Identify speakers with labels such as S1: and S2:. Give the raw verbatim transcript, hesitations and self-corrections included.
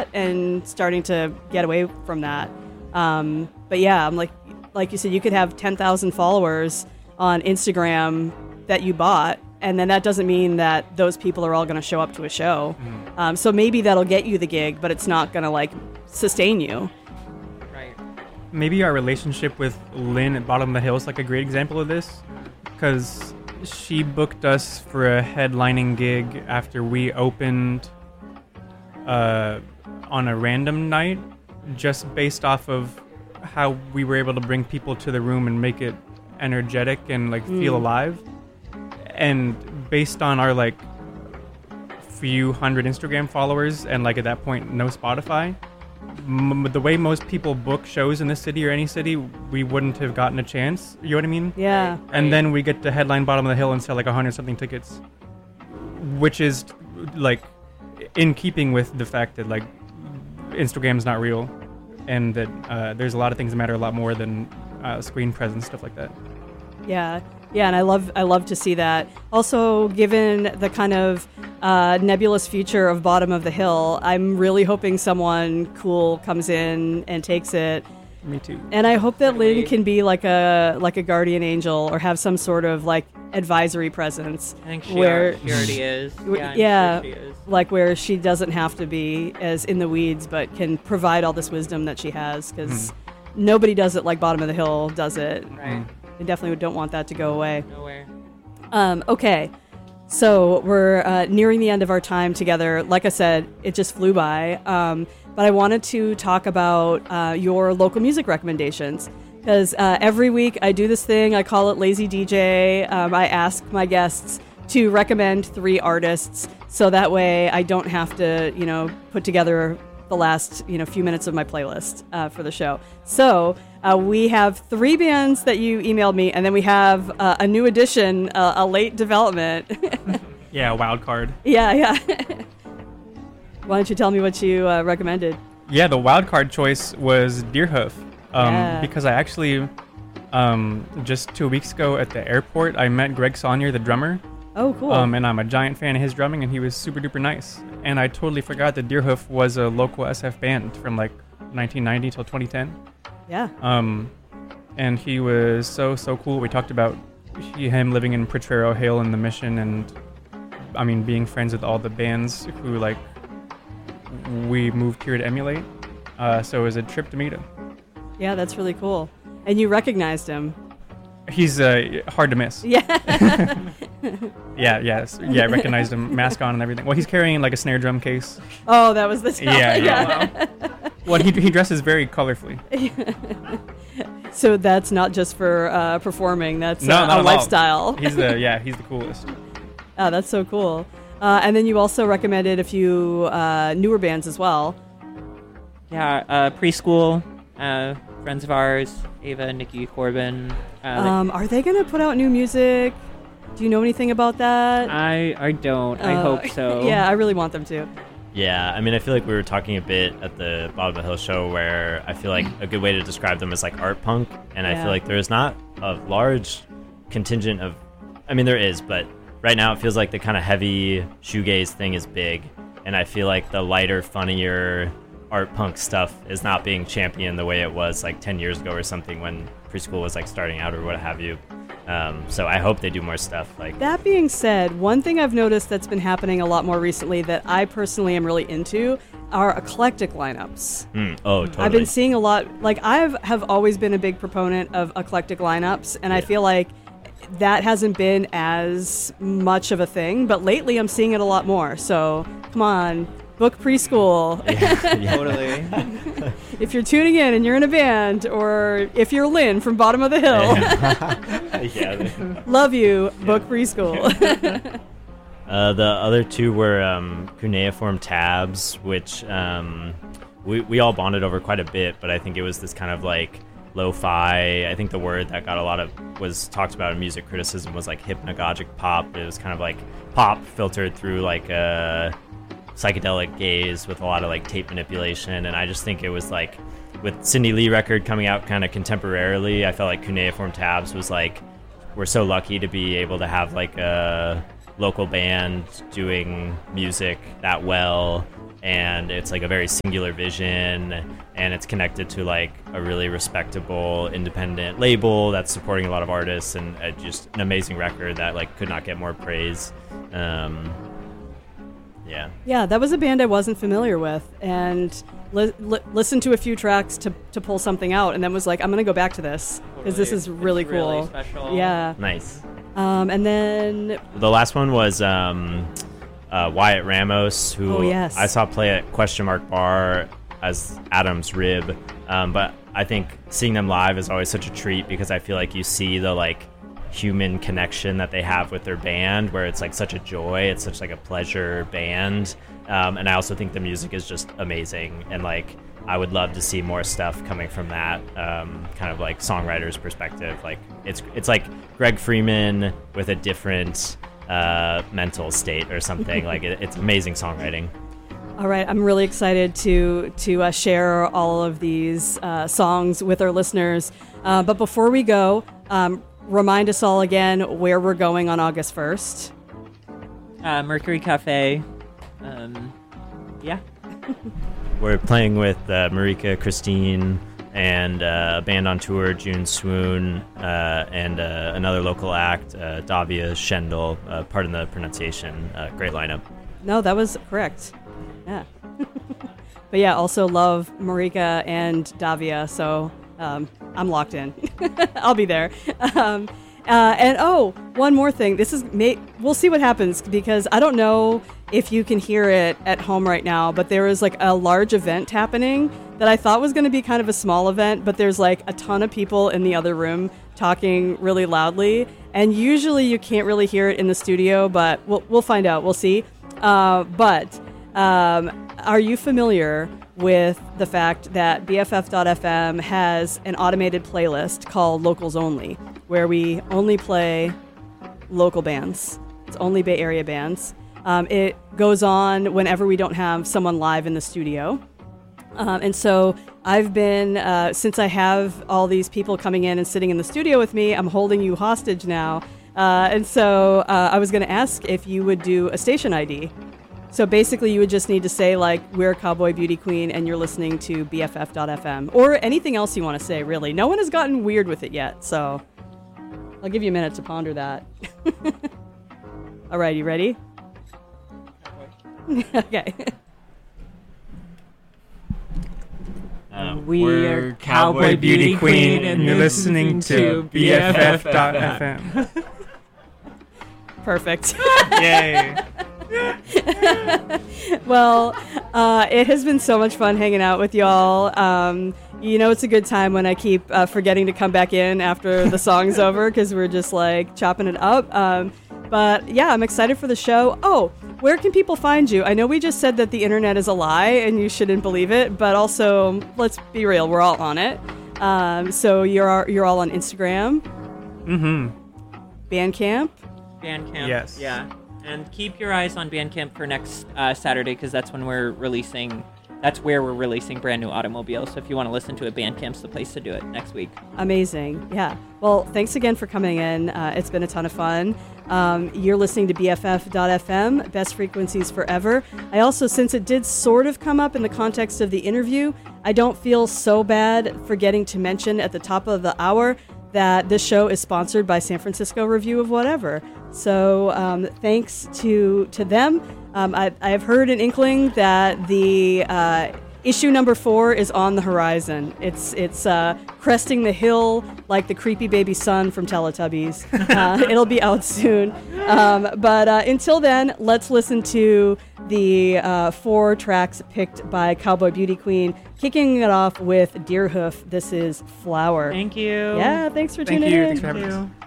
S1: that and starting to get away from that. Um, but yeah, I'm like, like you said, you could have ten thousand followers on Instagram that you bought, and then that doesn't mean that those people are all going to show up to a show. Mm. Um, so maybe that'll get you the gig, but it's not going to like sustain you.
S2: Right.
S3: Maybe our relationship with Lynn at Bottom of the Hill is like a great example of this, because she booked us for a headlining gig after we opened uh, on a random night, just based off of how we were able to bring people to the room and make it energetic and like mm. feel alive. And based on our like few hundred Instagram followers and like at that point no Spotify, m- the way most people book shows in this city or any city, we wouldn't have gotten a chance. You know what I mean?
S1: Yeah.
S3: And then we get to headline Bottom of the Hill and sell like a hundred something tickets, which is like in keeping with the fact that like Instagram's not real, and that uh, there's a lot of things that matter a lot more than uh, screen presence, stuff like that.
S1: Yeah, yeah, and I love I love to see that. Also, given the kind of uh, nebulous future of Bottom of the Hill, I'm really hoping someone cool comes in and takes it.
S3: Me too.
S1: And I hope that Lynn can be like a like a guardian angel or have some sort of like advisory presence.
S2: I think she,
S1: where
S2: are, she already is. Yeah, I'm
S1: yeah
S2: sure she is.
S1: Like where she doesn't have to be as in the weeds, but can provide all this wisdom that she has, because mm. nobody does it like Bottom of the Hill does it.
S2: Right.
S1: I definitely don't want that to go away.
S2: Nowhere.
S1: Um, okay, so we're uh, nearing the end of our time together. Like I said, it just flew by. Um, but I wanted to talk about uh, your local music recommendations, because uh, every week I do this thing. I call it Lazy D J. Um, I ask my guests to recommend three artists, so that way I don't have to, you know, put together the last, you know, few minutes of my playlist uh, for the show. So uh, we have three bands that you emailed me, and then we have uh, a new addition, uh, a late development.
S3: Yeah, a wild card.
S1: Yeah, yeah. Why don't you tell me what you uh, recommended?
S3: Yeah, the wild card choice was Deerhoof, um,
S1: Yeah.
S3: because I actually um, just two weeks ago at the airport I met Greg Saunier, the drummer.
S1: Oh, cool.
S3: Um, and I'm a giant fan of his drumming, and he was super duper nice. And I totally forgot that Deerhoof was a local S F band from like nineteen ninety till twenty ten.
S1: Yeah.
S3: Um, and he was so, so cool. We talked about he, him living in Potrero Hill in the Mission, and I mean, being friends with all the bands who like we moved here to emulate. Uh, so it was a trip to meet him.
S1: Yeah, that's really cool. And you recognized him.
S3: He's uh, hard to miss.
S1: Yeah.
S3: yeah, yes. Yeah, I recognized him, mask on and everything. Well, he's carrying like a snare drum case.
S1: Oh, that was the time.
S3: Yeah, yeah. Well, he he dresses very colorfully.
S1: So that's not just for uh, performing. That's
S3: no,
S1: uh,
S3: not
S1: a
S3: at
S1: lifestyle.
S3: All. He's the yeah, he's the coolest.
S1: Oh, that's so cool. Uh, and then you also recommended a few uh, newer bands as well.
S2: Yeah, uh, Preschool, uh, friends of ours, Ava and Nikki Corbin. Uh,
S1: Um, are they going to put out new music? Do you know anything about that?
S2: I I don't. I
S1: Uh,
S2: hope so.
S1: Yeah, I really want them to.
S4: Yeah, I mean, I feel like we were talking a bit at the Bottom of the Hill show where I feel like a good way to describe them is like art punk, and I
S1: Yeah.
S4: feel like there's not a large contingent of, I mean, there is, but right now it feels like the kind of heavy shoegaze thing is big, and I feel like the lighter, funnier art punk stuff is not being championed the way it was like ten years ago or something when Preschool was like starting out or what have you. Um, so I hope they do more stuff. Like
S1: That being said, one thing I've noticed that's been happening a lot more recently that I personally am really into are eclectic lineups.
S4: Mm, oh, totally.
S1: I've been seeing a lot, like I have always been a big proponent of eclectic lineups, and I feel like that hasn't been as much of a thing, but lately I'm seeing it a lot more. So come on, book Preschool.
S4: Yeah, yeah.
S2: Totally.
S1: If you're tuning in and you're in a band, or if you're Lynn from Bottom of the Hill,
S4: yeah.
S1: love you, book Preschool.
S4: Uh, the other two were um, cuneiform tabs, which um, we we all bonded over quite a bit, but I think it was this kind of like lo-fi. I think the word that got a lot of was talked about in music criticism was like hypnagogic pop. It was kind of like pop filtered through like a psychedelic gaze with a lot of like tape manipulation, and I just think it was like with Cindy Lee record coming out kind of contemporarily, I felt like cuneiform tabs was like, we're so lucky to be able to have like a local band doing music that well and it's like a very singular vision, and it's connected to like a really respectable independent label that's supporting a lot of artists, and uh, just an amazing record that like could not get more praise. Um, yeah.
S1: Yeah, that was a band I wasn't familiar with, and li- li- listened to a few tracks to to pull something out, and then was like, I'm gonna go back to this because this is really
S2: It's
S1: cool.
S2: really special.
S1: Yeah.
S4: Nice.
S1: Um, and then
S4: The last one was um, uh, Wyatt Ramos, who
S1: Oh, yes.
S4: I saw play at Question Mark Bar as Adam's Rib. Um, but I think seeing them live is always such a treat because I feel like you see the like human connection that they have with their band, where it's like such a joy. It's such like a pleasure band. Um, and I also think the music is just amazing. And like I would love to see more stuff coming from that um, kind of like songwriter's perspective. Like it's it's like Greg Freeman with a different uh, mental state or something. Like it, it's amazing songwriting.
S1: All right, I'm really excited to to uh, share all of these uh, songs with our listeners. Uh, but before we go, um, remind us all again where we're going on August first.
S2: Uh, Mercury Cafe. Um, yeah.
S4: We're playing with uh, Marika, Christine, and uh, a band on tour, June Swoon, uh, and uh, another local act, uh, Davia Schendel. Uh, pardon the pronunciation. Uh, great lineup.
S1: No, that was correct. Yeah. But yeah, also love Marika and Davia, so um, I'm locked in. I'll be there. Um, uh, and oh, one more thing. This is may- we'll see what happens because I don't know if you can hear it at home right now, but there is like a large event happening that I thought was going to be kind of a small event, but there's like a ton of people in the other room talking really loudly, and usually you can't really hear it in the studio, but we'll we'll find out. We'll see. Uh, but um, are you familiar with the fact that B F F dot F M has an automated playlist called Locals Only, where we only play local bands? It's only Bay Area bands. Um, it goes on whenever we don't have someone live in the studio. Um, and so I've been, uh, since I have all these people coming in and sitting in the studio with me, I'm holding you hostage now. Uh, and so uh, I was going to ask if you would do a station I D. So basically you would just need to say like, we're Cowboy Beauty Queen and you're listening to B F F dot F M, or anything else you want to say, really. No one has gotten weird with it yet, so I'll give you a minute to ponder that. All right, you ready? Okay.
S4: Um,
S2: We
S3: We're Cowboy Beauty Queen, and you're listening to B F F dot F M.
S1: Perfect.
S3: Yay!
S1: Well, uh, it has been so much fun hanging out with y'all. Um, you know, it's a good time when I keep uh, forgetting to come back in after the song's over because we're just like chopping it up. Um, but yeah, I'm excited for the show. Oh, where can people find you? I know we just said that the internet is a lie and you shouldn't believe it, but also let's be real, we're all on it. Um, so you're you're all on Instagram,
S3: Mm-hmm.
S1: Bandcamp.
S2: Bandcamp.
S3: Yes.
S2: Yeah. And keep your eyes on Bandcamp for next uh, Saturday because that's when we're releasing. That's where we're releasing brand new automobiles. So if you want to listen to it, Bandcamp's the place to do it next week.
S1: Amazing. Yeah. Well, thanks again for coming in. Uh, it's been a ton of fun. Um, you're listening to B F F dot F M, Best Frequencies Forever. I also, since it did sort of come up in the context of the interview, I don't feel so bad forgetting to mention at the top of the hour that this show is sponsored by San Francisco Review of Whatever. So um, thanks to to them. Um, I, I've heard an inkling that the uh, issue number four is on the horizon. It's it's uh, cresting the hill like the creepy baby son from Teletubbies. Uh, it'll be out soon. Um, but uh, until then, let's listen to the uh, four tracks picked by Cowboy Beauty Queen, kicking it off with Deerhoof. This is Flower.
S2: Thank you.
S1: Yeah, thanks for
S3: Thank
S1: tuning
S3: you.
S1: in.
S3: Thanks for having
S2: Thank
S3: us.
S2: you.